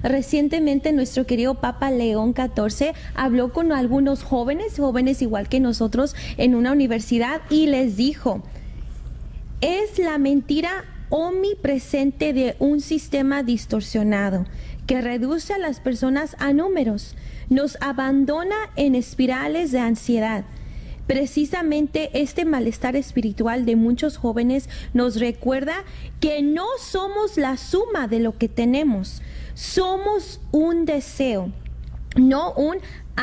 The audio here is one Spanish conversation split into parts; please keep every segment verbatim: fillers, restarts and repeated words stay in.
recientemente nuestro querido Papa León catorce habló con algunos jóvenes, jóvenes igual que nosotros en una universidad y les dijo, es la mentira omnipresente de un sistema distorsionado que reduce a las personas a números, nos abandona en espirales de ansiedad. Precisamente este malestar espiritual de muchos jóvenes nos recuerda que no somos la suma de lo que tenemos, somos un deseo, no un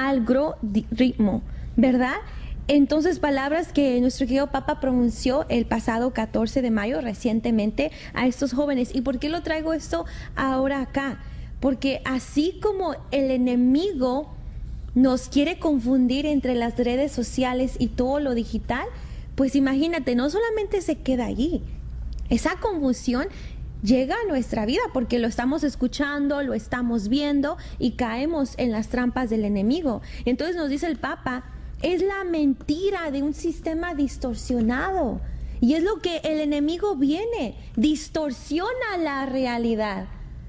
algoritmo, ¿verdad? Entonces, palabras que nuestro querido Papa pronunció el pasado catorce de mayo recientemente a estos jóvenes. ¿Y por qué lo traigo esto ahora acá? Porque así como el enemigo nos quiere confundir entre las redes sociales y todo lo digital, pues imagínate, no solamente se queda allí, esa confusión llega a nuestra vida porque lo estamos escuchando, lo estamos viendo y caemos en las trampas del enemigo. Entonces nos dice el Papa, es la mentira de un sistema distorsionado y es lo que el enemigo viene, distorsiona la realidad,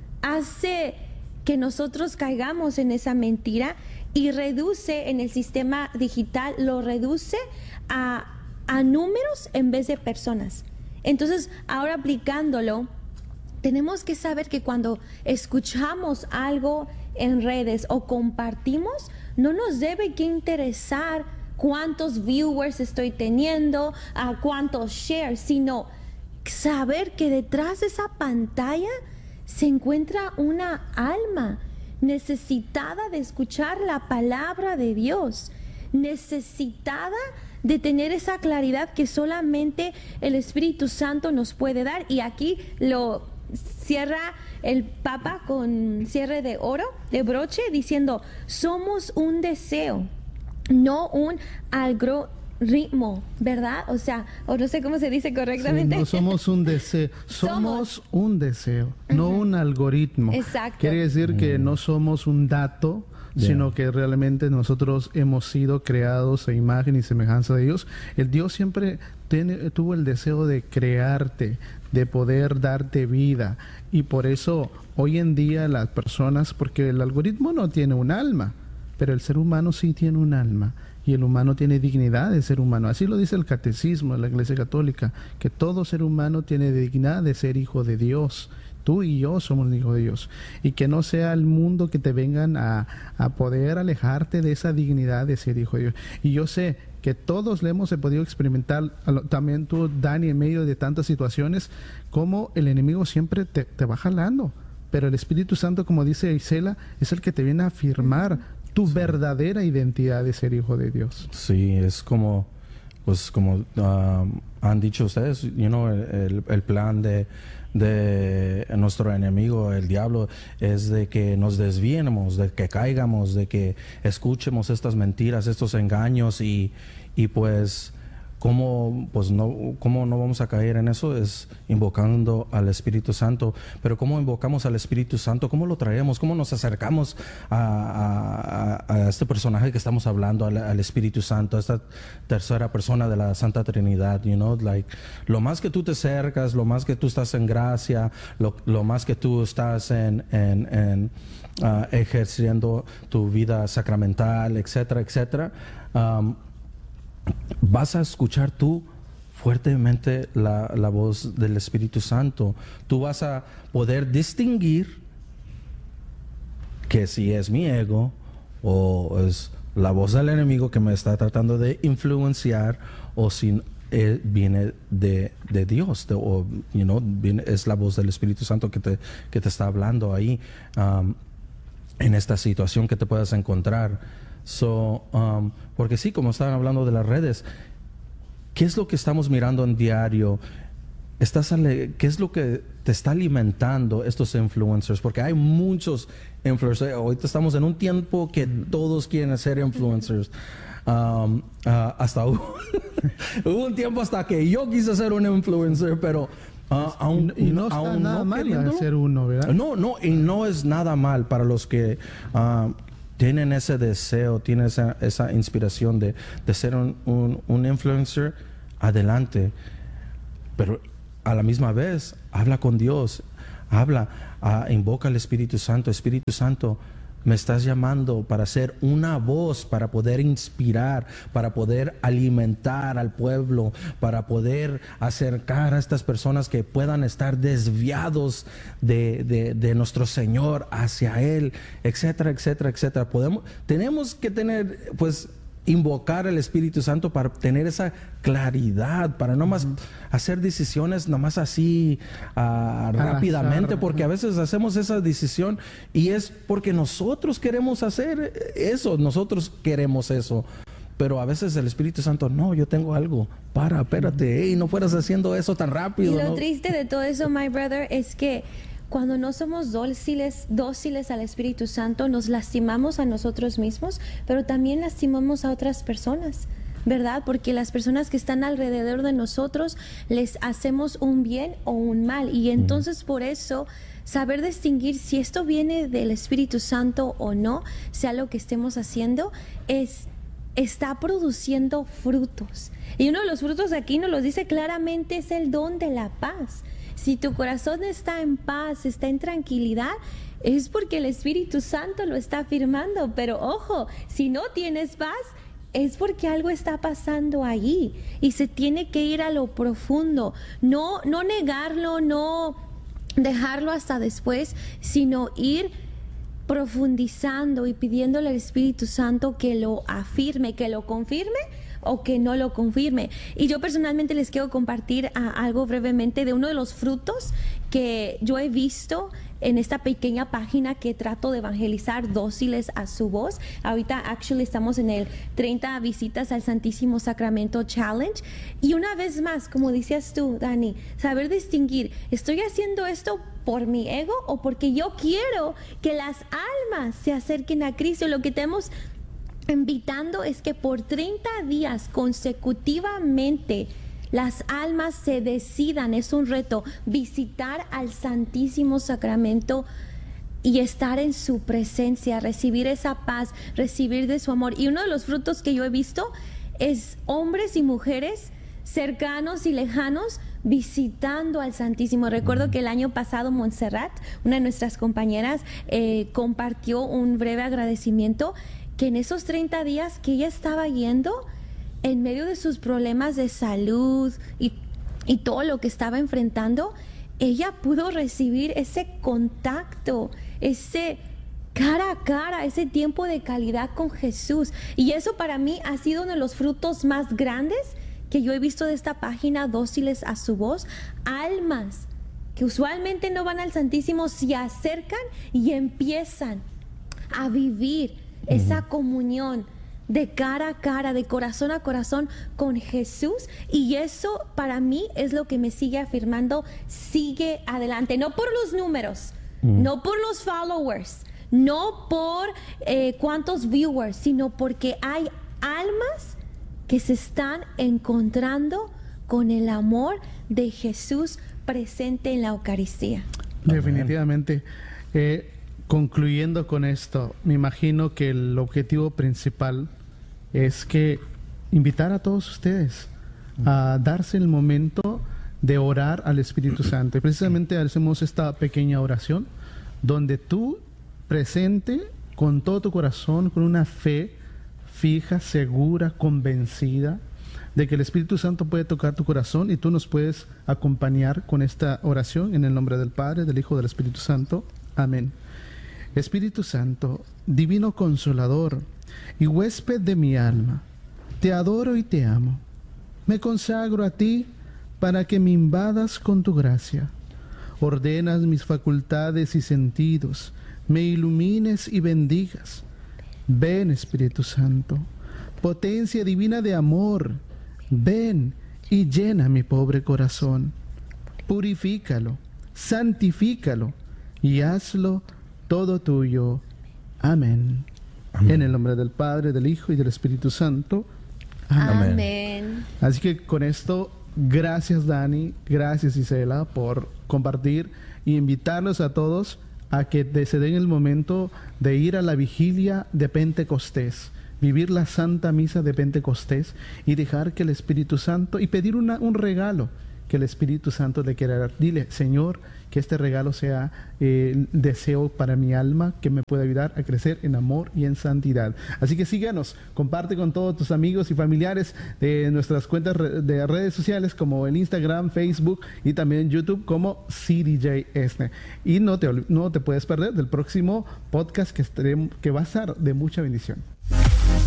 hace que nosotros caigamos en esa mentira y reduce en el sistema digital, lo reduce a, a números en vez de personas. Entonces, ahora aplicándolo, tenemos que saber que cuando escuchamos algo en redes o compartimos, no nos debe que interesar cuántos viewers estoy teniendo, a cuántos shares, sino saber que detrás de esa pantalla se encuentra una alma necesitada de escuchar la palabra de Dios, necesitada de tener esa claridad que solamente el Espíritu Santo nos puede dar. Y aquí lo cierra el Papa con cierre de oro, de broche, diciendo, somos un deseo, no un algoritmo, ¿verdad? O sea, o no sé cómo se dice correctamente. Sí, no somos un deseo, somos, somos un deseo, uh-huh. no un algoritmo. Exacto. Quiere decir que no somos un dato, yeah. sino que realmente nosotros hemos sido creados a imagen y semejanza de Dios. El Dios siempre tiene, tuvo el deseo de crearte, de poder darte vida, y por eso hoy en día las personas, porque el algoritmo no tiene un alma, pero el ser humano sí tiene un alma. Y el humano tiene dignidad de ser humano. Así lo dice el catecismo de la Iglesia Católica, que todo ser humano tiene dignidad de ser hijo de Dios. Tú y yo somos hijos de Dios. Y que no sea el mundo que te vengan a, a poder alejarte de esa dignidad de ser hijo de Dios. Y yo sé que todos le hemos podido experimentar, también tú, Dani, en medio de tantas situaciones, como el enemigo siempre te, te va jalando. Pero el Espíritu Santo, como dice Isela, es el que te viene a afirmar tu sí. verdadera identidad de ser hijo de Dios. Sí, es como, pues como um, han dicho ustedes, you know, el, el plan de, de nuestro enemigo, el diablo, es de que nos desviemos, de que caigamos, de que escuchemos estas mentiras, estos engaños y, y pues... ¿Cómo, pues no, ¿Cómo no vamos a caer en eso? Es invocando al Espíritu Santo. Pero ¿cómo invocamos al Espíritu Santo? ¿Cómo lo traemos? ¿Cómo nos acercamos a, a, a este personaje que estamos hablando, al, al Espíritu Santo, a esta tercera persona de la Santa Trinidad? You know, like, lo más que tú te acercas, lo más que tú estás en gracia, lo, lo más que tú estás en, en, en uh, ejerciendo tu vida sacramental, etcétera, etcétera. Um, vas a escuchar tú fuertemente la, la voz del Espíritu Santo. Tú vas a poder distinguir que si es mi ego o es la voz del enemigo que me está tratando de influenciar o si eh, viene de, de Dios, de, o you know, viene, es la voz del Espíritu Santo que te, que te está hablando ahí um, en esta situación que te puedas encontrar. So, um, porque sí, como estaban hablando de las redes, ¿qué es lo que estamos mirando en diario? Estás ale- ¿Qué es lo que te está alimentando estos influencers? Porque hay muchos influencers. Ahorita estamos en un tiempo que todos quieren ser influencers. Um, uh, hasta hubo, hubo un tiempo hasta que yo quise ser un influencer, pero uh, aún, y no está aún nada no mal ser uno, ¿verdad? No, no, y no es nada mal para los que uh, tienen ese deseo, tienen esa, esa inspiración de, de ser un, un, un influencer. Adelante, pero a la misma vez habla con Dios, habla, uh, invoca al Espíritu Santo. Espíritu Santo, me estás llamando para ser una voz, para poder inspirar, para poder alimentar al pueblo, para poder acercar a estas personas que puedan estar desviados de, de, de nuestro Señor hacia Él, etcétera, etcétera, etcétera. Podemos, tenemos que tener, pues, invocar al Espíritu Santo para tener esa claridad, para no más uh-huh. hacer decisiones nomás así uh, rápidamente, porque a veces hacemos esa decisión y es porque nosotros queremos hacer eso, nosotros queremos eso. Pero a veces el Espíritu Santo, no, yo tengo algo, para, espérate, hey, no fueras haciendo eso tan rápido. Y lo ¿no? triste de todo eso, my brother, es que cuando no somos dóciles, dóciles al Espíritu Santo, nos lastimamos a nosotros mismos, pero también lastimamos a otras personas, ¿verdad? Porque las personas que están alrededor de nosotros les hacemos un bien o un mal. Y entonces por eso saber distinguir si esto viene del Espíritu Santo o no, sea lo que estemos haciendo, es está produciendo frutos. Y uno de los frutos aquí nos los dice claramente, es el don de la paz. Si tu corazón está en paz, está en tranquilidad, es porque el Espíritu Santo lo está afirmando. Pero ojo, si no tienes paz, es porque algo está pasando allí y se tiene que ir a lo profundo. No, no negarlo, no dejarlo hasta después, sino ir profundizando y pidiéndole al Espíritu Santo que lo afirme, que lo confirme o que no lo confirme. Y yo personalmente les quiero compartir uh, algo brevemente de uno de los frutos que yo he visto en esta pequeña página que trato de evangelizar, dóciles a su voz. Ahorita actually estamos en el treinta visitas al Santísimo Sacramento Challenge. Y una vez más, como decías tú, Dani, saber distinguir, ¿estoy haciendo esto por mi ego o porque yo quiero que las almas se acerquen a Cristo? Lo que tenemos invitando es que por treinta días consecutivamente las almas se decidan, es un reto, visitar al Santísimo Sacramento y estar en su presencia, recibir esa paz, recibir de su amor. Y uno de los frutos que yo he visto es hombres y mujeres cercanos y lejanos visitando al Santísimo. Recuerdo que el año pasado Montserrat, una de nuestras compañeras, eh, compartió un breve agradecimiento que en esos treinta días que ella estaba yendo, en medio de sus problemas de salud y, y todo lo que estaba enfrentando, ella pudo recibir ese contacto, ese cara a cara, ese tiempo de calidad con Jesús. Y eso para mí ha sido uno de los frutos más grandes que yo he visto de esta página, dóciles a su voz. Almas que usualmente no van al Santísimo se acercan y empiezan a vivir esa comunión de cara a cara, de corazón a corazón con Jesús. Y eso para mí es lo que me sigue afirmando, sigue adelante, no por los números, mm. no por los followers, no por eh, cuántos viewers, sino porque hay almas que se están encontrando con el amor de Jesús presente en la Eucaristía. Definitivamente. Eh, Concluyendo con esto, me imagino que el objetivo principal es que invitar a todos ustedes a darse el momento de orar al Espíritu Santo. Y precisamente hacemos esta pequeña oración donde tú presente con todo tu corazón, con una fe fija, segura, convencida de que el Espíritu Santo puede tocar tu corazón, y tú nos puedes acompañar con esta oración en el nombre del Padre, del Hijo y del Espíritu Santo. Amén. Espíritu Santo, Divino Consolador y huésped de mi alma, te adoro y te amo. Me consagro a ti para que me invadas con tu gracia. Ordenas mis facultades y sentidos, me ilumines y bendigas. Ven, Espíritu Santo, potencia divina de amor, ven y llena mi pobre corazón. Purifícalo, santifícalo y hazlo todo tuyo. Amén. Amén. En el nombre del Padre, del Hijo y del Espíritu Santo. Amén. Amén. Así que con esto, gracias Dani, gracias Isela por compartir y invitarlos a todos a que se den el momento de ir a la vigilia de Pentecostés, vivir la Santa Misa de Pentecostés y dejar que el Espíritu Santo, y pedir una, un regalo, que el Espíritu Santo le quiera dar. Dile, Señor, que este regalo sea eh, deseo para mi alma, que me pueda ayudar a crecer en amor y en santidad. Así que síganos, comparte con todos tus amigos y familiares de nuestras cuentas de redes sociales como el Instagram, Facebook y también YouTube como C D J Esne. Y no te, no te puedes perder del próximo podcast que, estaremos, que va a ser de mucha bendición.